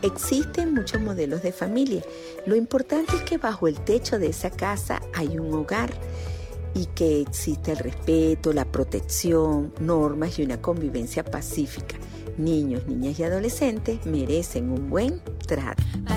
Existen muchos modelos de familia. Lo importante es que bajo el techo de esa casa hay un hogar y que existe el respeto, la protección, normas y una convivencia pacífica. Niños, niñas y adolescentes merecen un buen trato.